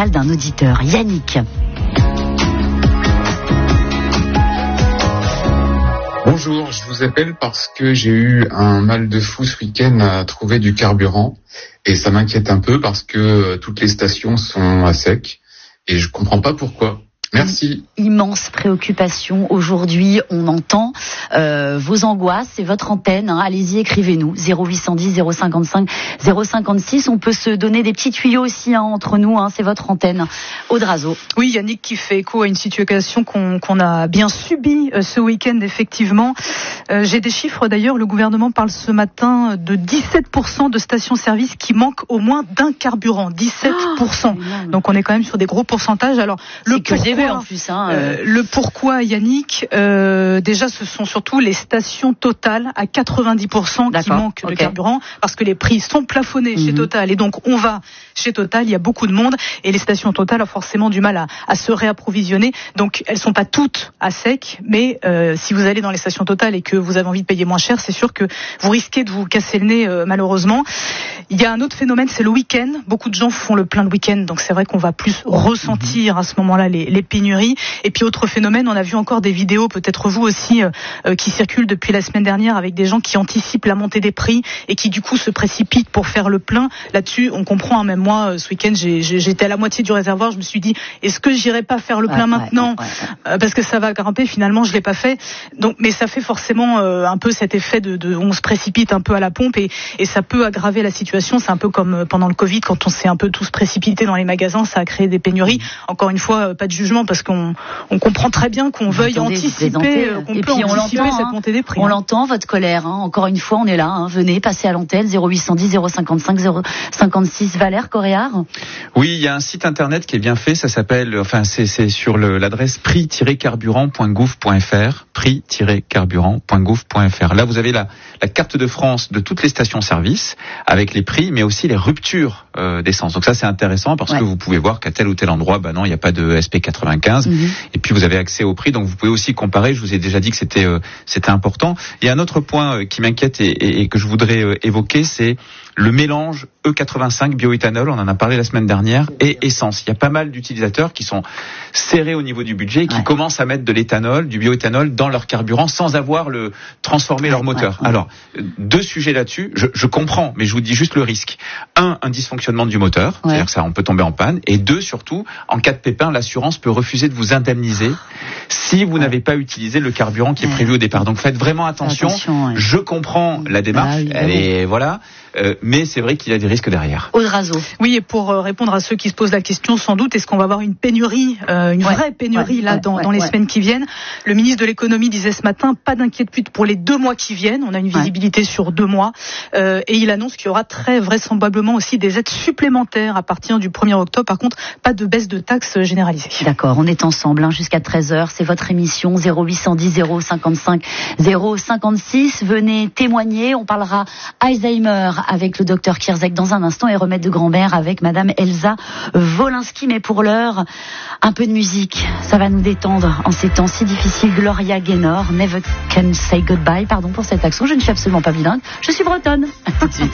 vocal d'un auditeur. Yannick. Bonjour, je vous appelle parce que j'ai eu un mal de fou ce week-end à trouver du carburant et ça m'inquiète un peu parce que toutes les stations sont à sec et je comprends pas pourquoi. Merci. Immense préoccupation aujourd'hui, on entend vos angoisses, c'est votre antenne, allez-y, écrivez-nous, 0810 055 056, on peut se donner des petits tuyaux aussi entre nous, c'est votre antenne. Audrazo. Oui, Yannick qui fait écho à une situation qu'on a bien subie ce week-end, effectivement. J'ai des chiffres d'ailleurs, le gouvernement parle ce matin de 17% de stations-service qui manquent au moins d'un carburant, 17%. Donc on est quand même sur des gros pourcentages. Alors le pourquoi en plus, le pourquoi, Yannick, déjà ce sont surtout les stations Total à 90% qui manquent de carburant parce que les prix sont plafonnés chez Total et donc on va chez Total, il y a beaucoup de monde et les stations Total ont forcément du mal à se réapprovisionner, donc elles sont pas toutes à sec, mais si vous allez dans les stations Total et que vous avez envie de payer moins cher, c'est sûr que vous risquez de vous casser le nez malheureusement. Il y a un autre phénomène, c'est le week-end. Beaucoup de gens font le plein le week-end, donc c'est vrai qu'on va plus ressentir à ce moment-là les pénuries. Et puis autre phénomène, on a vu encore des vidéos, peut-être vous aussi, qui circulent depuis la semaine dernière avec des gens qui anticipent la montée des prix et qui du coup se précipitent pour faire le plein. Là-dessus, on comprend, même moi, ce week-end, j'étais à la moitié du réservoir, je me suis dit, est-ce que j'irai pas faire le plein maintenant parce que ça va grimper, finalement je l'ai pas fait. Donc, mais ça fait forcément un peu cet effet de on se précipite un peu à la pompe et ça peut aggraver la situation. C'est un peu comme pendant le Covid, quand on s'est un peu tous précipités dans les magasins, ça a créé des pénuries. Encore une fois, pas de jugement parce qu'on comprend très bien qu'on veuille anticiper, qu'on peut anticiper cette montée des prix. On l'entend, votre colère. Encore une fois, on est là. Venez, passez à l'antenne, 0810 055 056. Valère Coréard. Oui, il y a un site internet qui est bien fait. Ça s'appelle, c'est sur l'adresse prix-carburant.gouv.fr. prix-carburant.gouv.fr. Là, vous avez la carte de France de toutes les stations-service avec les prix, mais aussi les ruptures d'essence. Donc ça, c'est intéressant parce que vous pouvez voir qu'à tel ou tel endroit, non, il n'y a pas de SP95. Et puis vous avez accès au prix, donc vous pouvez aussi comparer. Je vous ai déjà dit que c'était important. Il y a un autre point qui m'inquiète et que je voudrais évoquer, c'est le mélange E85 bioéthanol, on en a parlé la semaine dernière, et essence. Il y a pas mal d'utilisateurs qui sont serrés au niveau du budget, qui commencent à mettre de l'éthanol, du bioéthanol dans leur carburant sans avoir transformé leur moteur. Alors, deux sujets là-dessus. Je comprends, mais je vous dis juste le risque. Un dysfonctionnement du moteur, c'est-à-dire que ça, on peut tomber en panne. Et deux, surtout, en cas de pépin, l'assurance peut refuser de vous indemniser si vous n'avez pas utilisé le carburant qui est prévu au départ. Donc faites vraiment attention. Je comprends la démarche, mais c'est vrai qu'il y a des risques derrière. Audrazo. Oui, et pour répondre à ceux qui se posent la question, sans doute, est-ce qu'on va avoir une pénurie, vraie pénurie dans les semaines qui viennent? Le ministre de l'économie disait ce matin, pas d'inquiétude pour les 2 mois qui viennent. On a une visibilité sur 2 mois. Et il annonce qu'il y aura très vraisemblablement aussi des aides supplémentaires à partir du 1er octobre. Par contre, pas de baisse de taxes généralisée. D'accord, on est ensemble jusqu'à 13h. C'est votre émission 0810 055 056. Venez témoigner. On parlera Alzheimer avec le docteur Kierzek dans un instant et remède de grand-mère avec madame Elsa Wolinski. Mais pour l'heure, un peu de musique. Ça va nous détendre en ces temps si difficiles. Gloria Gaynor, Never Can Say Goodbye. Pardon pour cet accent, je ne suis absolument pas bilingue. Je suis bretonne.